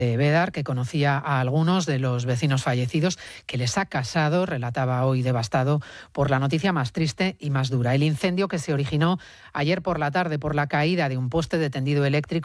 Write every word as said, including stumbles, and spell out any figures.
Bedar, que conocía a algunos de los vecinos fallecidos, que les ha casado, relataba hoy devastado por la noticia más triste y más dura. El incendio que se originó ayer por la tarde por la caída de un poste de tendido eléctrico